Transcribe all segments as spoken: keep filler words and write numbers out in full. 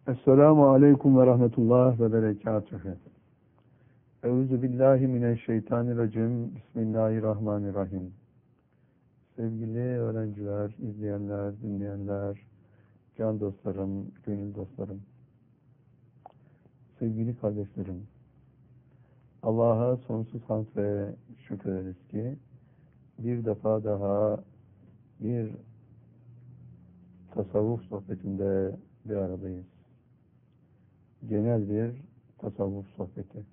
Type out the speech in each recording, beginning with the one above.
Esselamu Aleyküm ve Rahmetullah ve Berekatühü. Euzu billahi mineşşeytanirracim. Bismillahirrahmanirrahim. Sevgili öğrenciler, izleyenler, dinleyenler, can dostlarım, gönül dostlarım, sevgili kardeşlerim, Allah'a sonsuz hamd ve şükür ederiz ki bir defa daha bir tasavvuf sohbetinde bir aradayız. Genel bir tasavvuf sohbeti.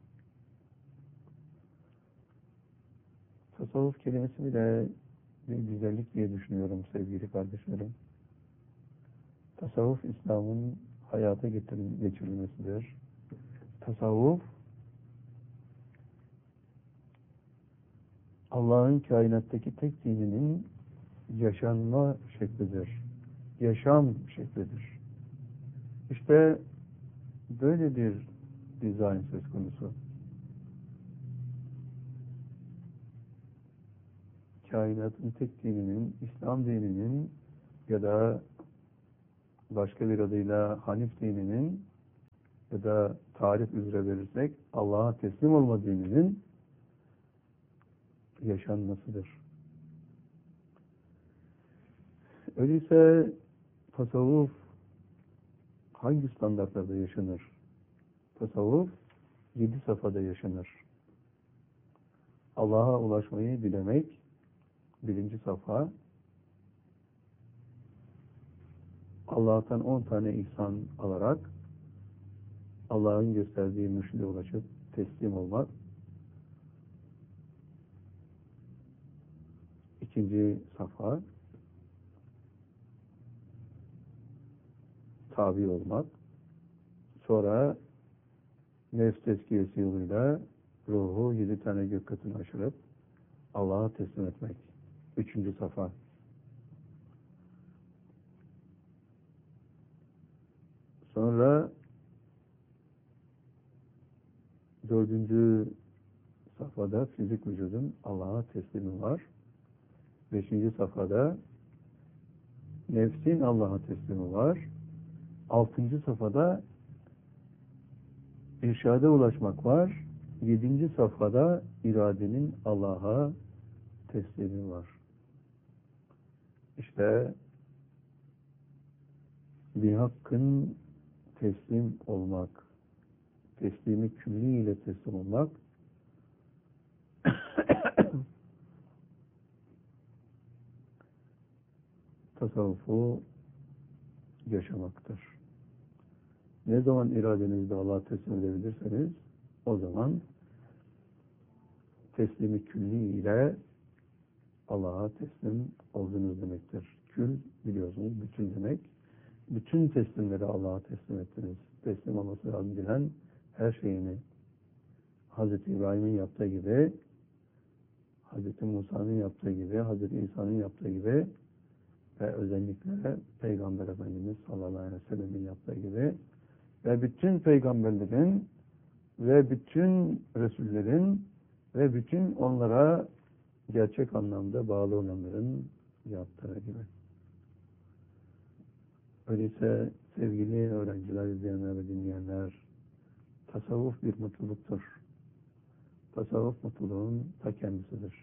Tasavvuf kelimesi bile bir güzellik diye düşünüyorum sevgili kardeşlerim. Tasavvuf İslam'ın hayata geçirilmesidir. Tasavvuf Allah'ın kainattaki tek dininin yaşanma şeklidir. Yaşam şeklidir. İşte böyle bir dizayn söz konusu. Kainatın tek dininin, İslam dininin ya da başka bir adıyla Hanif dininin ya da tarif üzere verirsek Allah'a teslim olma dininin yaşanmasıdır. Öyleyse tasavvuf hangi standartlarda yaşanır? Tasavvuf yedi safhada yaşanır. Allah'a ulaşmayı dilemek birinci safha. Allah'tan on tane ihsan alarak Allah'ın gösterdiği mürşide ulaşıp teslim olmak. İkinci safha tabi olmak. Sonra nefs tezkiyesi yoluyla ruhu yedi tane gök katını aşırıp Allah'a teslim etmek. Üçüncü safha. Sonra dördüncü safhada fizik vücudun Allah'a teslimi var. Beşinci safhada nefsin Allah'a teslimi var. Altıncı safhada irşada ulaşmak var. Yedinci safhada iradenin Allah'a teslimi var. İşte bir hakkın teslim olmak, teslimi külliyle teslim olmak tasavvufu yaşamaktır. Ne zaman iradenizde Allah'a teslim edebilirseniz o zaman teslimi külli ile Allah'a teslim oldunuz demektir. Kül biliyorsunuz bütün demek. Bütün teslimleri Allah'a teslim ettiniz. Teslim olması lazım bilen her şeyini Hazreti İbrahim'in yaptığı gibi, Hazreti Musa'nın yaptığı gibi, Hazreti İsa'nın yaptığı gibi ve özellikle Peygamber Efendimiz sallallahu aleyhi ve sellem'in yaptığı gibi ve bütün peygamberlerin ve bütün Resullerin ve bütün onlara gerçek anlamda bağlı olanların yaptığı gibi. Öyleyse sevgili öğrenciler, izleyenler ve dinleyenler, tasavvuf bir mutluluktur. Tasavvuf mutluluğun ta kendisidir.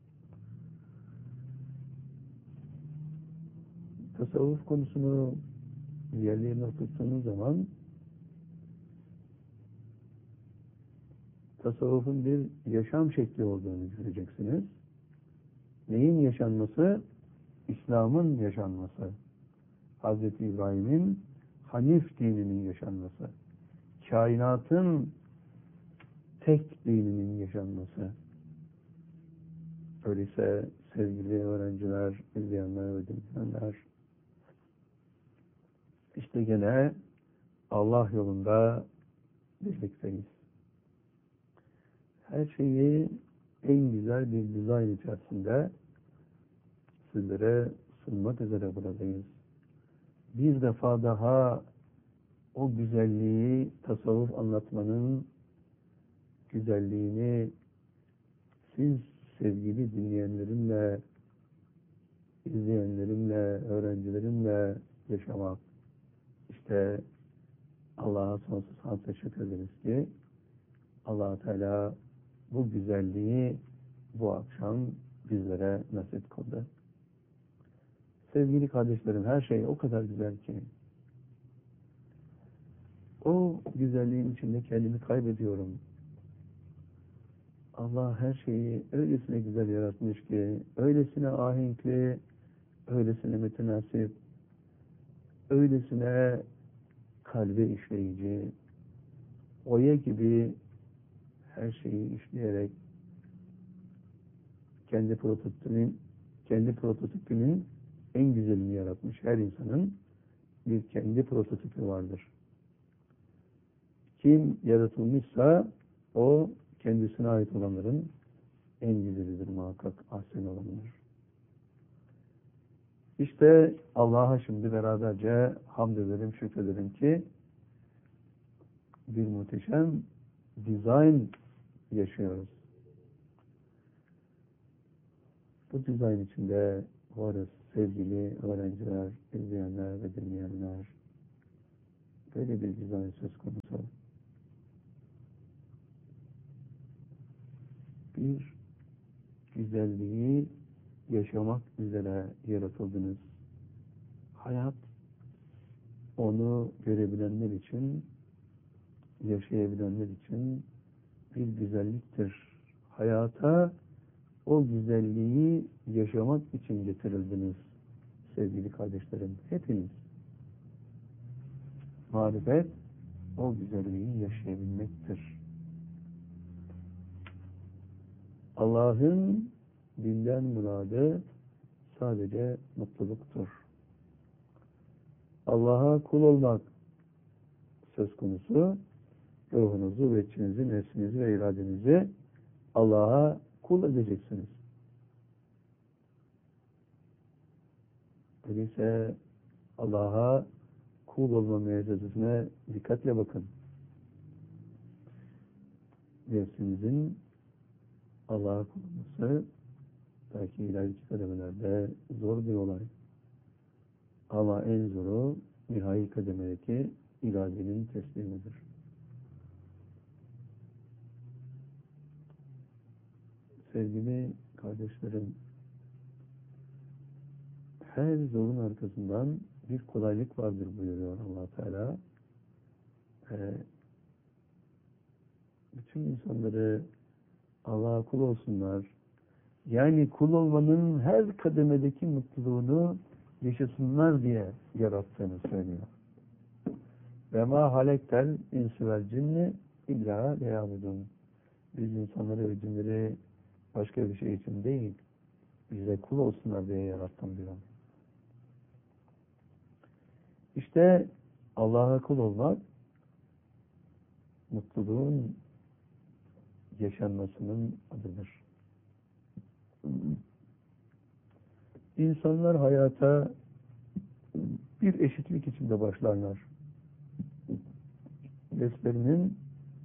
Tasavvuf konusunu yerlerine oturttuğunuz zaman tasavvufun bir yaşam şekli olduğunu göreceksiniz. Neyin yaşanması? İslam'ın yaşanması. Hazreti İbrahim'in Hanif dininin yaşanması. Kainatın tek dininin yaşanması. Öyleyse sevgili öğrenciler, izleyenler ve dinleyenler, işte gene Allah yolunda birlikteyiz. Her şeyi en güzel bir dizayn içerisinde sizlere sunmak üzere buradayız. Bir defa daha o güzelliği, tasavvuf anlatmanın güzelliğini siz sevgili dinleyenlerimle, izleyenlerimle, öğrencilerimle yaşamak. İşte Allah'a sonsuz hamd ve şükür ederiz ki Allah Teala bu güzelliği bu akşam bizlere nasip kıldı. Sevgili kardeşlerim, her şey o kadar güzel ki o güzelliğin içinde kendimi kaybediyorum. Allah her şeyi öylesine güzel yaratmış ki, öylesine ahenkli, öylesine mütenasip, öylesine kalbe işleyici, oya gibi her şeyi işleyerek kendi prototipinin kendi prototipinin en güzelini yaratmış. Her insanın bir kendi prototipi vardır. Kim yaratılmışsa o kendisine ait olanların en güzelidir muhakkak, ahsen olanıdır. İşte Allah'a şimdi beraberce hamd ederim, şükrederim ki bir muhteşem dizayn yaşıyoruz. Bu dizayn içinde varız sevgili öğrenciler, izleyenler ve dinleyenler. Böyle bir dizayn söz konusu. Bir güzelliği yaşamak üzere yaratıldınız. Hayat, onu görebilenler için, yaşayabilenler için bir güzelliktir. Hayata o güzelliği yaşamak için getirildiniz sevgili kardeşlerim. Hepiniz. Marifet, o güzelliği yaşayabilmektir. Allah'ın dinden muradı sadece mutluluktur. Allah'a kul olmak söz konusu, ruhunuzu ve içinizi, nefsinizi ve iradenizi Allah'a kul edeceksiniz. Öyleyse Allah'a kul olma mevzusuna dikkatle bakın. Nefsinizin Allah'a kul olması belki ileriki kademelerde zor bir olay. Ama en zoru nihai kademedeki iradenin teslimidir. Sevgili kardeşlerim, her zorun arkasından bir kolaylık vardır buyuruyor Allah Teala. Ee, bütün insanları Allah'a kul olsunlar. Yani kul olmanın her kademedeki mutluluğunu yaşasınlar diye yarattığını söylüyor. Ve ma halektel insi vel cinni illa liyabudun. Biz insanları ve cinleri başka bir şey için değil, bize kul olsunlar diye yarattım diyor. İşte Allah'a kul olmak, mutluluğun yaşanmasının adıdır. İnsanlar hayata bir eşitlik içinde başlarlar. Nefslerinin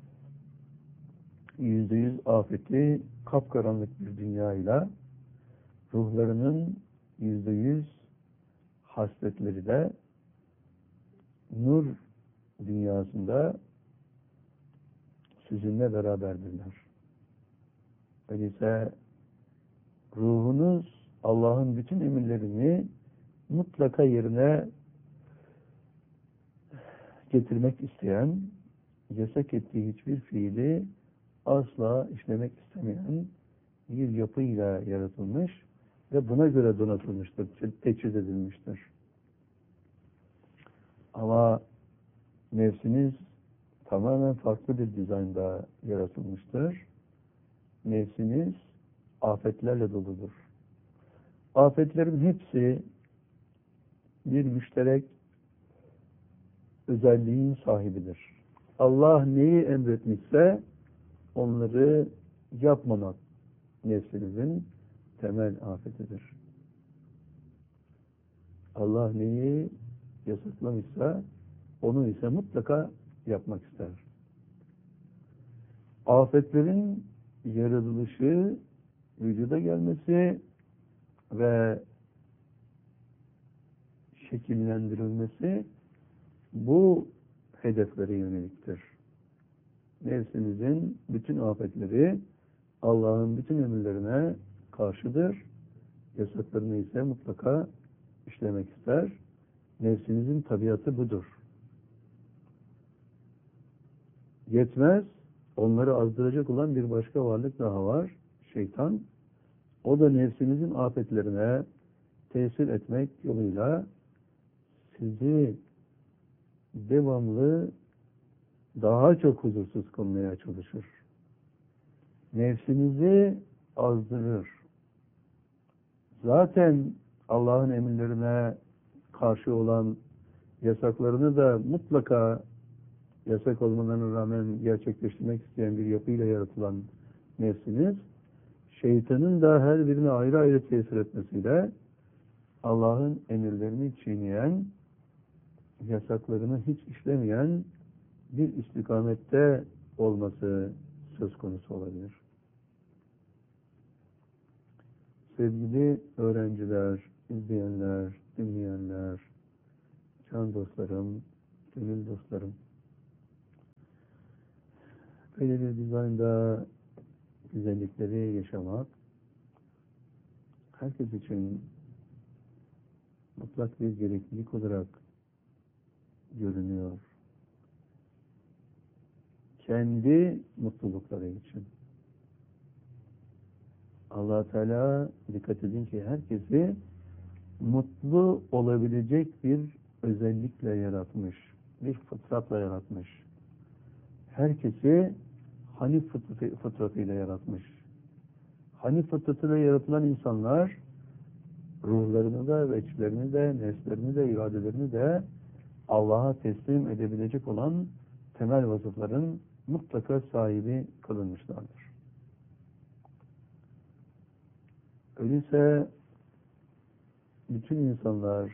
yüzde yüz afetli, kapkaranlık bir dünyayla ruhlarının yüzde yüz hasletleri de nur dünyasında sizinle beraberdirler. Öyleyse ruhunuz Allah'ın bütün emirlerini mutlaka yerine getirmek isteyen, yasak ettiği hiçbir fiili asla işlemek istemeyen bir yapıyla yaratılmış ve buna göre donatılmıştır, teçhiz edilmiştir. Ama nefsiniz tamamen farklı bir dizaynda yaratılmıştır. Nefsiniz afetlerle doludur. Afetlerin hepsi bir müşterek özelliğin sahibidir. Allah neyi emretmişse onları yapmamak nefsinizin temel afetidir. Allah neyi yasaklamışsa onu ise mutlaka yapmak ister. Afetlerin yaratılışı, vücuda gelmesi ve şekillendirilmesi bu hedeflere yöneliktir. Nefsinizin bütün afetleri Allah'ın bütün emirlerine karşıdır. Yasaklarını ise mutlaka işlemek ister. Nefsinizin tabiatı budur. Yetmez, onları azdıracak olan bir başka varlık daha var, şeytan. O da nefsinizin afetlerine tesir etmek yoluyla sizi devamlı daha çok huzursuz kılmaya çalışır. Nefsinizi azdırır. Zaten Allah'ın emirlerine karşı olan yasaklarını da mutlaka yasak olmalarına rağmen gerçekleştirmek isteyen bir yapıyla yaratılan nefsiniz, şeytanın da her birine ayrı ayrı tesir etmesiyle Allah'ın emirlerini çiğneyen, yasaklarını hiç işlemeyen bir istikamette olması söz konusu olabilir. Sevgili öğrenciler, izleyenler, dinleyenler, can dostlarım, gönül dostlarım, böyle bir dizaynda güzellikleri yaşamak herkes için mutlak bir gereklilik olarak görünüyor. Kendi mutlulukları için. Allah Teala dikkat edin ki herkesi mutlu olabilecek bir özellikle yaratmış. Bir fıtratla yaratmış. Herkesi Hanif fıtratı, fıtratıyla yaratmış. Hanif fıtratıyla yaratılan insanlar ruhlarını da, veçlerini de, nefslerini de, iradelerini de Allah'a teslim edebilecek olan temel vasıfların mutlaka sahibi kılınmışlardır. Öyleyse bütün insanlar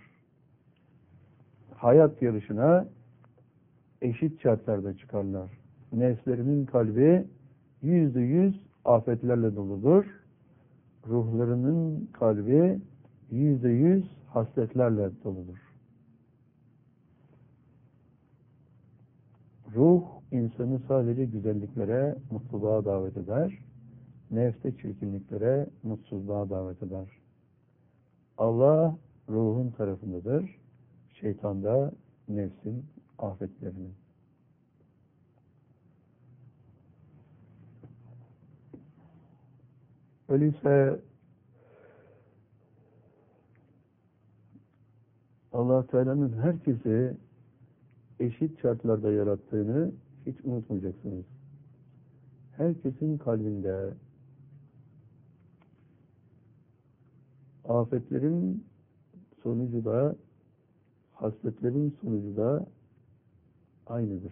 hayat yarışına eşit şartlarda çıkarlar. Nefslerinin kalbi yüzde yüz afetlerle doludur. Ruhlarının kalbi yüzde yüz hasletlerle doludur. Ruh insanı sadece güzelliklere, mutluluğa davet eder. Nefs de çirkinliklere, mutsuzluğa davet eder. Allah ruhun tarafındadır. Şeytan da nefsin afetlerinin. Öyleyse Allah Teala'nın herkesi eşit şartlarda yarattığını hiç unutmayacaksınız. Herkesin kalbinde afetlerin sonucu da, hasletlerin sonucu da aynıdır.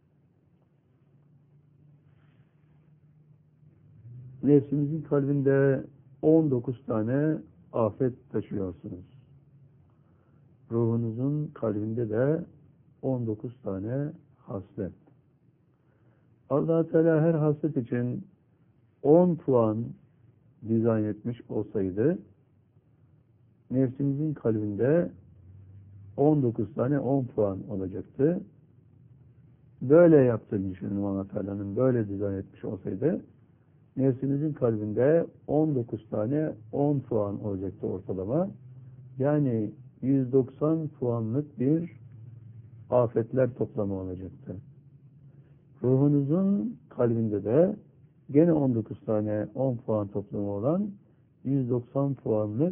Nefsinizin kalbinde on dokuz tane afet taşıyorsunuz. Ruhunuzun kalbinde de on dokuz tane haslet. Allah Teala her haslet için on puan dizayn etmiş olsaydı, nefsinizin kalbinde on dokuz tane on puan olacaktı. Böyle yaptığını düşünün, Allah Teala'nın böyle dizayn etmiş olsaydı, nefsinizin kalbinde on dokuz tane on puan olacaktı ortalama. Yani yüz doksan puanlık bir afetler toplamı olacaktı. Ruhunuzun kalbinde de gene on dokuz tane on puan toplamı olan yüz doksan puanlık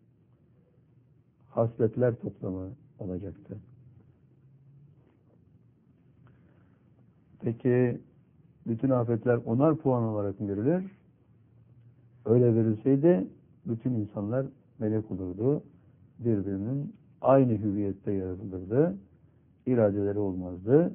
hasletler toplamı olacaktı. Peki bütün afetler onar puan olarak mı verilir? Öyle verilseydi bütün insanlar melek olurdu. Birbirinin aynı hüviyette yaratılırdı. İradeleri olmazdı.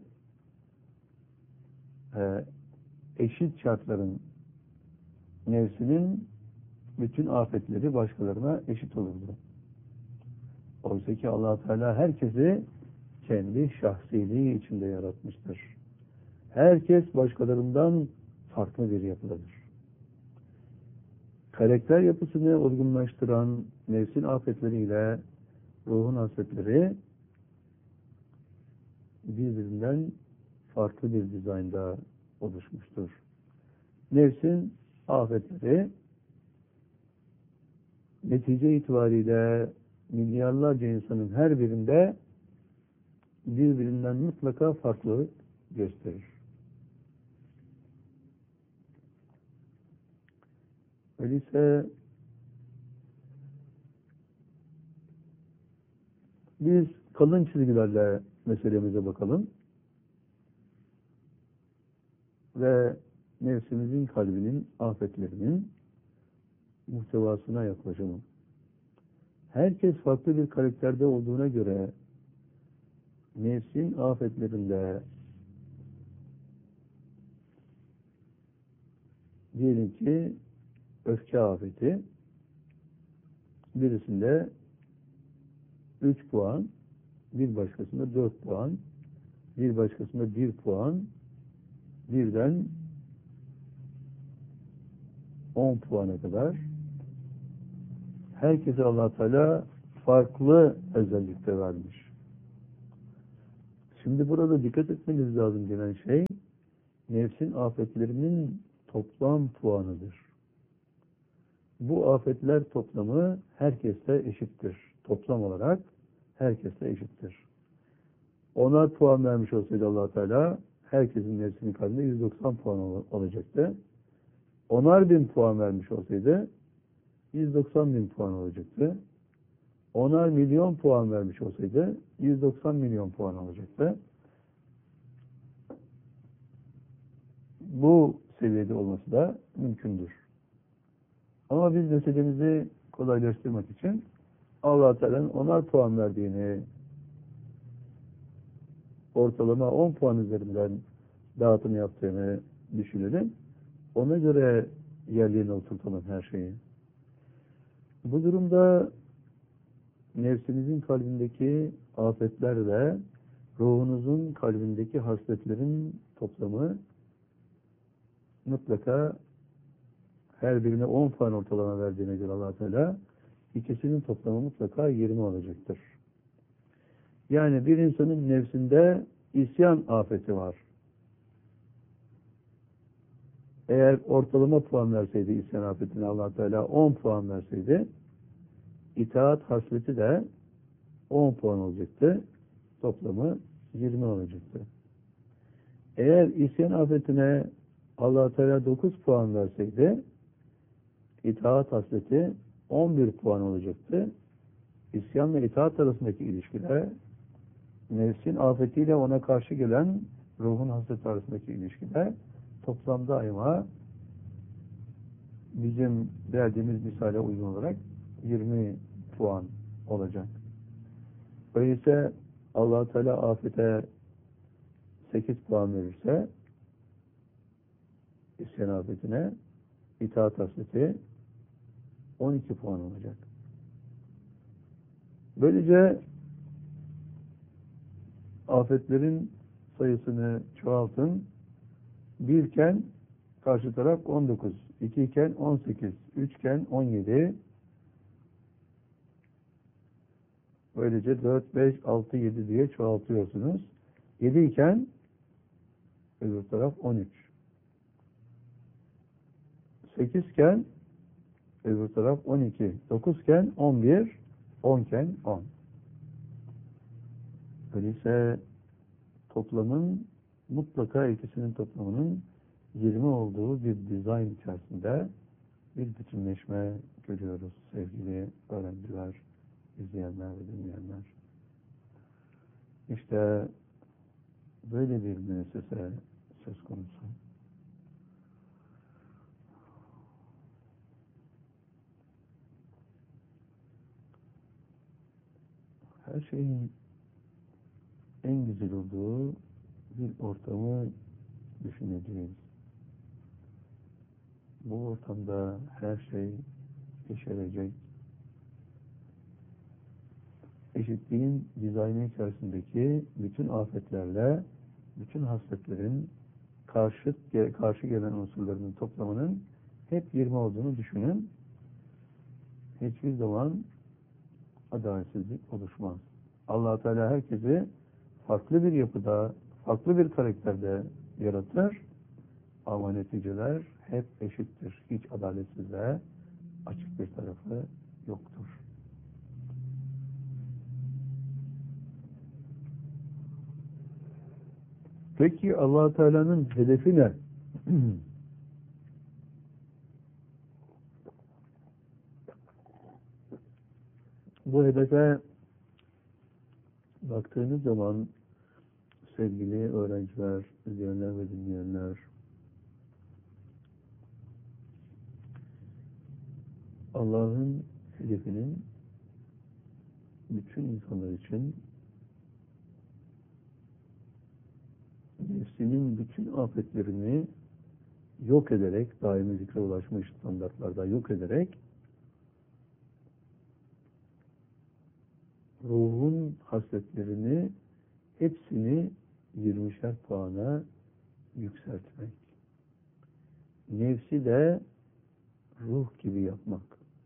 Ee, eşit şartların nefsinin bütün afetleri başkalarına eşit olurdu. Oysa ki Allah Teala herkesi kendi şahsiliği içinde yaratmıştır. Herkes başkalarından farklı bir yapıdadır. Karakter yapısını olgunlaştıran nefsin afetleriyle ruhun hasletleri birbirinden farklı bir dizaynda oluşmuştur. Nefsin afetleri netice itibariyle milyarlarca insanın her birinde birbirinden mutlaka farklı gösterir. Öyleyse biz kalın çizgilerle meselemize bakalım ve nefsimizin kalbinin afetlerinin muhtevasına yaklaşalım. Herkes farklı bir karakterde olduğuna göre nefsin afetlerinde diyelim ki öfke afeti, birisinde üç puan, bir başkasında dört puan, bir başkasında bir puan, birden on puana kadar herkese Allah Teala farklı özellikte vermiş. Şimdi burada dikkat etmeniz lazım gelen şey, nefsin afetlerinin toplam puanıdır. Bu afetler toplamı herkeste eşittir. Toplam olarak herkeste eşittir. Ona puan vermiş olsaydı Allah Teala herkesin nefsinin kalbinde yüz doksan puan olacaktı. Onar bin puan vermiş olsaydı yüz doksan bin puan olacaktı. Onar milyon puan vermiş olsaydı yüz doksan milyon puan olacaktı. Bu seviyede olması da mümkündür. Ama biz meselemizi kolaylaştırmak için Allah Teala'nın onar puan verdiğini ortalama on puan üzerinden dağıtım yaptığını düşünelim. Ona göre yerlerine oturtalım her şeyi. Bu durumda nefsinizin kalbindeki afetlerle ruhunuzun kalbindeki hasletlerin toplamı mutlaka her birine on puan ortalama verdiğine göre Allah Teala ikisinin toplamı mutlaka yirmi olacaktır. Yani bir insanın nefsinde isyan afeti var. Eğer ortalama puan verseydi isyan afetine Allah Teala on puan verseydi, itaat hasleti de on puan olacaktı. Toplamı yirmi olacaktı. Eğer isyan afetine Allah Teala dokuz puan verseydi, itaat hasleti on bir puan olacaktı. İsyanla itaat arasındaki ilişkiler, nefsin afetiyle ona karşı gelen ruhun hasleti arasındaki ilişkiler toplamda daima bizim verdiğimiz misale uygun olarak yirmi puan olacak. Öyleyse Allah Teala afete sekiz puan verirse isyan afetine itaat hasleti on iki puan olacak. Böylece afetlerin sayısını çoğaltın. Bir iken karşı taraf on dokuz, iki iken on sekiz, üç iken on yedi. Böylece dört, beş, altı, yedi diye çoğaltıyorsunuz. yedi iken öbür taraf on üç. sekiz iken öbür taraf on iki. dokuz iken on bir, on iken on. Öyleyse toplamın mutlaka ikisinin toplamının yirmi olduğu bir dizayn içerisinde bir bütünleşme görüyoruz sevgili öğrenciler, izleyenler ve dinleyenler. İşte böyle bir müessese söz konusu. Her şeyin en güzel olduğu bir ortamı düşüneceğiz. Bu ortamda her şey yeşerecek. Eşitliğin dizaynı içerisindeki bütün afetlerle, bütün hasletlerin karşı, karşı gelen unsurlarının toplamının hep yirmi olduğunu düşünün. Hiçbir zaman adaletsizlik oluşmaz. Allah Teala herkesi farklı bir yapıda, farklı bir karakterde yaratır ama neticeler hep eşittir. Hiç adaletsizliğe açık bir tarafı yoktur. Peki Allah Teala'nın hedefi ne? Bu hedefe baktığınız zaman sevgili öğrenciler, izleyenler ve dinleyenler, Allah'ın hedefinin bütün insanlar için nefsinin bütün afetlerini yok ederek, daimi zikre ulaşmış standartlarda yok ederek, ruhun hasletlerini hepsini yirmişer puana yükseltmek. Nefsi de ruh gibi yapmak.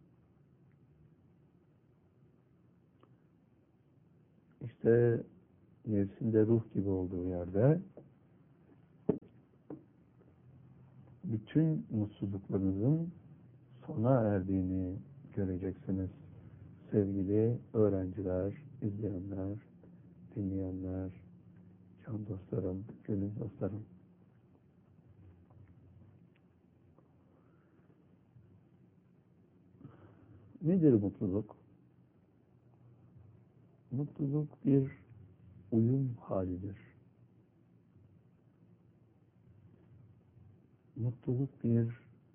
İşte nefsinde ruh gibi olduğu yerde bütün mutsuzluklarınızın sona erdiğini göreceksiniz. Sevgili öğrenciler, izleyenler, dinleyenler, can dostlarım, gönül dostlarım. Nedir mutluluk? Mutluluk bir uyum halidir. Mutluluk bir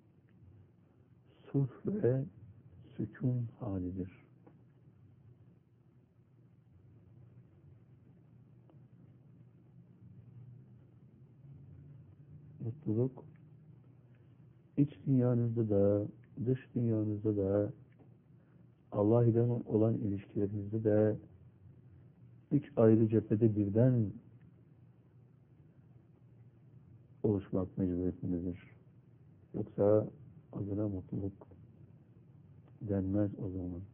sulh ve sükun halidir. Mutluluk iç dünyanızda da, dış dünyanızda da, Allah ile olan ilişkilerinizde de üç ayrı cephede birden oluşmak mecburiyetindedir. Yoksa adına mutluluk denmez o zaman.